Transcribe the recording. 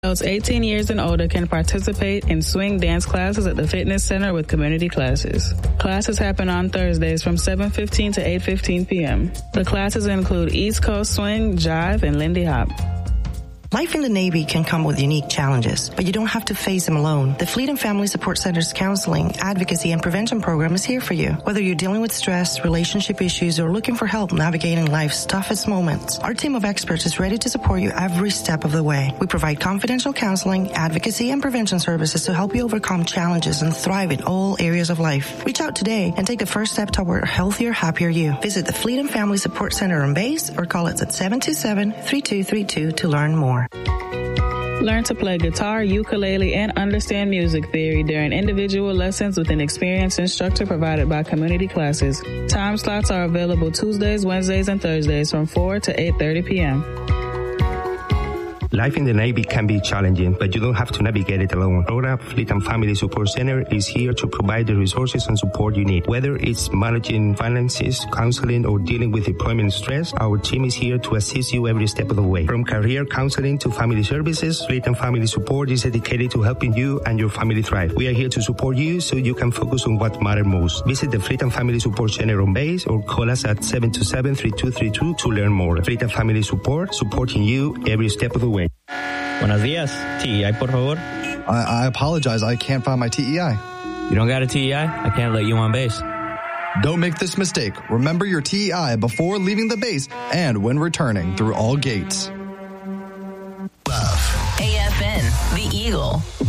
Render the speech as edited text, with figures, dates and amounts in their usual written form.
Adults 18 years and older can participate in swing dance classes at the fitness center with community classes. Classes happen on Thursdays from 7:15 to 8:15 p.m. The classes include East Coast Swing, Jive, and Lindy Hop. Life in the Navy can come with unique challenges, but you don't have to face them alone. The Fleet and Family Support Center's counseling, advocacy, and prevention program is here for you. Whether you're dealing with stress, relationship issues, or looking for help navigating life's toughest moments, our team of experts is ready to support you every step of the way. We provide confidential counseling, advocacy, and prevention services to help you overcome challenges and thrive in all areas of life. Reach out today and take the first step toward a healthier, happier you. Visit the Fleet and Family Support Center on base or call us at 727-3232 to learn more. Learn to play guitar, ukulele, and understand music theory during individual lessons with an experienced instructor provided by community classes. Time slots are available Tuesdays, Wednesdays, and Thursdays from 4 to 8:30 p.m. Life in the Navy can be challenging, but you don't have to navigate it alone. Aurora Fleet and Family Support Center is here to provide the resources and support you need. Whether it's managing finances, counseling, or dealing with deployment stress, our team is here to assist you every step of the way. From career counseling to family services, Fleet and Family Support is dedicated to helping you and your family thrive. We are here to support you so you can focus on what matters most. Visit the Fleet and Family Support Center on base or call us at 727-3232 to learn more. Fleet and Family Support, supporting you every step of the way. Buenos días. TEI, por favor. I apologize. I can't find my TEI. You don't got a TEI? I can't let you on base. Don't make this mistake. Remember your TEI before leaving the base and when returning through all gates. Love. AFN, The Eagle.